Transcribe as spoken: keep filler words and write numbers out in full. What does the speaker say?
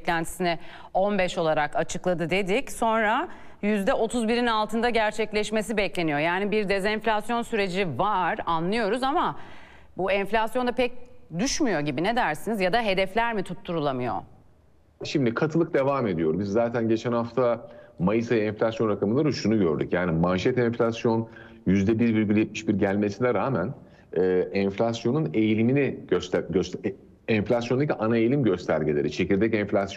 beklentisini on beş olarak açıkladı dedik. Sonra yüzde otuz birin altında gerçekleşmesi bekleniyor. Yani bir dezenflasyon süreci var, anlıyoruz ama bu enflasyonda pek düşmüyor gibi, ne dersiniz? Ya da hedefler mi tutturulamıyor? Şimdi katılık devam ediyor. Biz zaten geçen hafta Mayıs ayı enflasyon rakamları şunu gördük. Yani manşet enflasyon yüzde bir virgül yetmiş bir gelmesine rağmen e, enflasyonun eğilimini göster, göster enflasyondaki ana eğilim göstergeleri, çekirdek enflasyon